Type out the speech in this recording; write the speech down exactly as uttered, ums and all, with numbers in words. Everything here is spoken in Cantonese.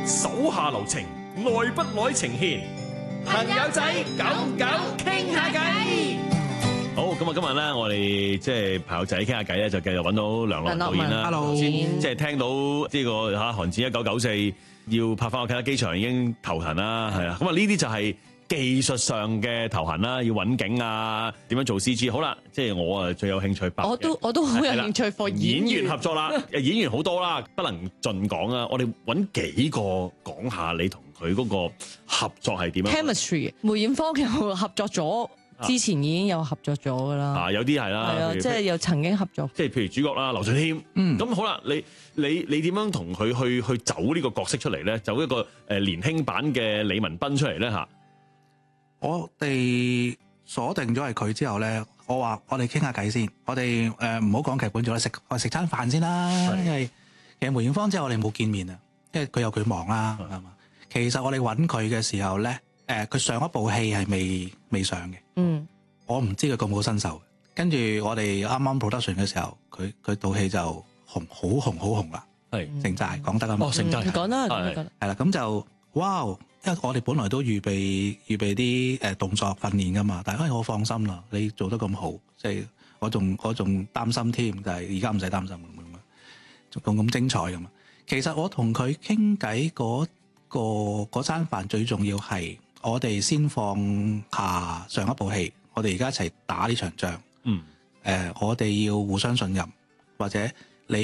手下留情，耐不耐情牽，朋友仔久唔久傾下偈。好，咁啊，今日咧，我哋即係朋友仔傾下偈咧，就繼續揾到梁樂導演啦。 Hello， 先即係聽到呢個嚇寒戰一九九四要拍翻我啟德機場已經頭痕啦，係啊。咁啊，呢啲就係技術上嘅頭痕啦，要揾景啊，點樣做 C G。好啦，即係我啊最有興趣拍。 我都我都好有興趣 for 演員合作啦，演員好多啦，不能盡講啊。我哋揾幾個講下你同佢嗰個合作係點樣 chemistry。梅艷芳又合作咗，之前已經有合作咗噶啦。 啊，有啲係啦， 係啊，即係又曾經合作。 即係譬如主角啦，劉俊謙。嗯，咁好啦，你你你點樣同佢去去走呢個角色出嚟咧？走一個誒年輕版嘅李文斌出嚟咧嚇。 我哋鎖定咗係佢之後咧，我話我哋傾下偈先，我哋誒唔好講劇本咗啦，食我食餐飯先啦。因為其實梅艷芳之後我哋冇見面啊，因為佢有佢忙啦，係嘛。其實我哋揾佢嘅時候咧，誒佢上一部戲係未未上嘅。嗯，我唔知佢咁好身手。跟住我哋啱啱 production 嘅時候，佢佢套戲就紅好紅好紅啦。係城寨講得啊嘛。 哦，城寨講得講得係啦，咁就哇！因為我哋本來都預備預備啲誒動作訓練噶嘛，但係我放心啦，你做得咁好，即係我仲我仲擔心添，但係而家唔使擔心咁咁咁精彩咁嘛。其實我同佢傾偈嗰個嗰餐飯最重要係我哋先放下上一部戲，我哋而家一齊打呢場仗。嗯。誒、呃，我哋要互相信任，或者